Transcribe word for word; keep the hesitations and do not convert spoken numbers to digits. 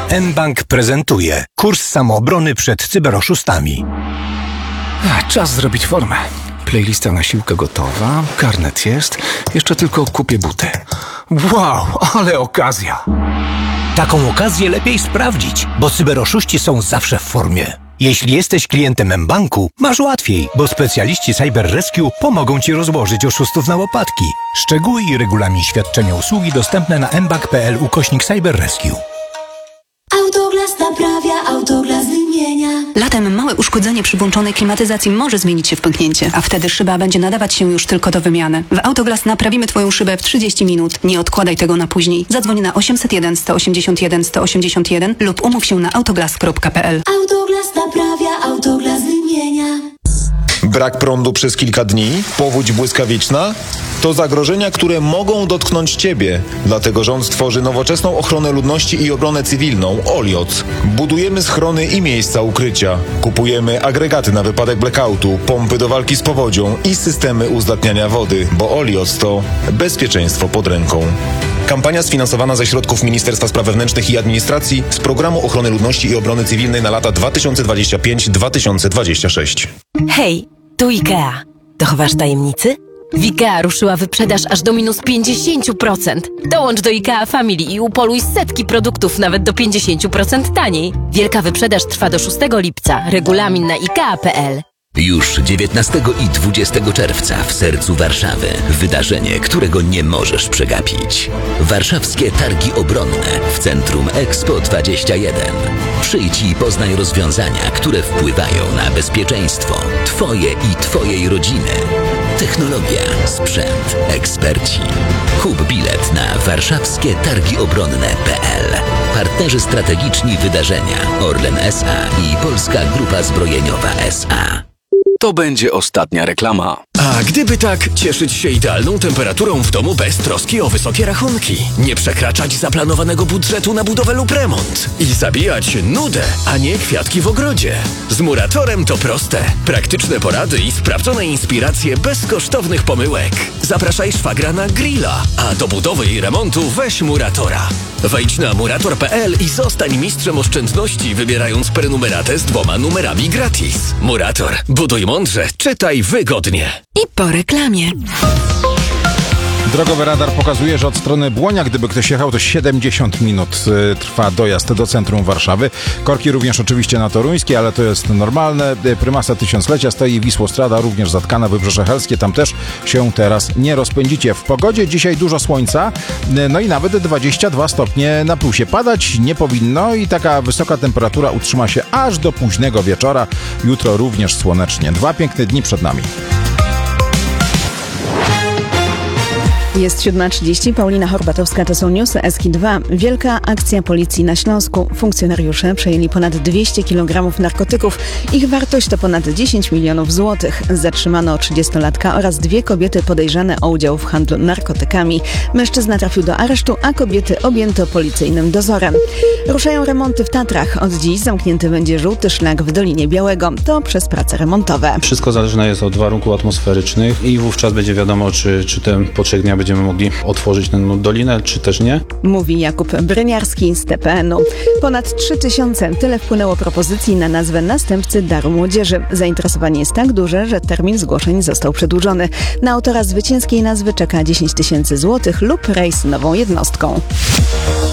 mBank prezentuje kurs samoobrony przed cyberoszustami. A, czas zrobić formę. Playlista na siłkę gotowa, karnet jest, jeszcze tylko kupię buty. Wow, ale okazja! Taką okazję lepiej sprawdzić, bo cyberoszuści są zawsze w formie. Jeśli jesteś klientem mBanku, masz łatwiej, bo specjaliści Cyber Rescue pomogą Ci rozłożyć oszustów na łopatki. Szczegóły i regulamin świadczenia usługi dostępne na mbank kropka pl ukośnik Cyber Rescue. Autoglas naprawia, Autoglas wymienia. Latem małe uszkodzenie przy włączonej klimatyzacji może zmienić się w pęknięcie, a wtedy szyba będzie nadawać się już tylko do wymiany. W Autoglas naprawimy Twoją szybę w trzydzieści minut. Nie odkładaj tego na później. Zadzwoń na osiemset jeden, sto osiemdziesiąt jeden, sto osiemdziesiąt jeden lub umów się na autoglas kropka pl. Autoglas naprawia, Autoglas wymienia. Brak prądu przez kilka dni? Powódź błyskawiczna? To zagrożenia, które mogą dotknąć Ciebie. Dlatego rząd stworzy nowoczesną ochronę ludności i obronę cywilną OLIOC. Budujemy schrony i miejsca ukrycia. Kupujemy agregaty na wypadek blackoutu, pompy do walki z powodzią i systemy uzdatniania wody, bo OLIOC to bezpieczeństwo pod ręką. Kampania sfinansowana ze środków Ministerstwa Spraw Wewnętrznych i Administracji z Programu Ochrony Ludności i Obrony Cywilnej na lata dwa tysiące dwudziesty piąty do dwa tysiące dwudziestego szóstego. Hej, tu IKEA. Dochowasz tajemnicy? W IKEA ruszyła wyprzedaż aż do minus pięćdziesiąt procent. Dołącz do IKEA Family i upoluj setki produktów nawet do pięćdziesiąt procent taniej. Wielka wyprzedaż trwa do szóstego lipca. Regulamin na ikea kropka pl. Już dziewiętnastego i dwudziestego czerwca w sercu Warszawy wydarzenie, którego nie możesz przegapić. Warszawskie Targi Obronne w Centrum Expo dwadzieścia jeden. Przyjdź i poznaj rozwiązania, które wpływają na bezpieczeństwo Twoje i Twojej rodziny. Technologia, sprzęt, eksperci. Kup bilet na warszawskie targi obronne kropka pl. Partnerzy strategiczni wydarzenia Orlen S A i Polska Grupa Zbrojeniowa S A. To będzie ostatnia reklama. A gdyby tak cieszyć się idealną temperaturą w domu bez troski o wysokie rachunki, nie przekraczać zaplanowanego budżetu na budowę lub remont i zabijać nudę, a nie kwiatki w ogrodzie. Z Muratorem to proste. Praktyczne porady i sprawdzone inspiracje bez kosztownych pomyłek. Zapraszaj szwagra na grilla, a do budowy i remontu weź Muratora. Wejdź na murator kropka pl i zostań mistrzem oszczędności, wybierając prenumeratę z dwoma numerami gratis. Murator. Buduj mądrze, czytaj wygodnie. I po reklamie. Drogowy radar pokazuje, że od strony Błonia, gdyby ktoś jechał, to siedemdziesiąt minut y, trwa dojazd do centrum Warszawy. Korki również oczywiście na Toruńskiej, ale to jest normalne. Prymasa Tysiąclecia stoi, Wisłostrada również zatkana, Wybrzeże Helskie, tam też się teraz nie rozpędzicie. W pogodzie dzisiaj dużo słońca, y, no i nawet dwadzieścia dwa stopnie na plusie. Padać nie powinno i taka wysoka temperatura utrzyma się aż do późnego wieczora. Jutro również słonecznie. Dwa piękne dni przed nami. Jest siódma trzydzieści, Paulina Horbatowska, to są newsy S K dwa. Wielka akcja policji na Śląsku. Funkcjonariusze przejęli ponad dwieście kilogramów narkotyków. Ich wartość to ponad dziesięć milionów złotych. Zatrzymano trzydziestolatka oraz dwie kobiety podejrzane o udział w handlu narkotykami. Mężczyzna trafił do aresztu, a kobiety objęto policyjnym dozorem. Ruszają remonty w Tatrach. Od dziś zamknięty będzie żółty szlak w Dolinie Białego. To przez prace remontowe. Wszystko zależne jest od warunków atmosferycznych i wówczas będzie wiadomo, czy, czy te po trzech dniach będziemy mogli otworzyć tę dolinę, czy też nie. Mówi Jakub Bryniarski z T P N u. Ponad trzy tysiące. Tyle wpłynęło propozycji na nazwę następcy Daru Młodzieży. Zainteresowanie jest tak duże, że termin zgłoszeń został przedłużony. Na autora zwycięskiej nazwy czeka dziesięć tysięcy złotych lub rejs nową jednostką.